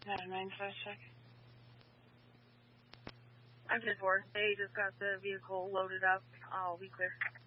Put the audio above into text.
Not a 9-5 check. I'm 10-4. They just got the vehicle loaded up. I'll be clear.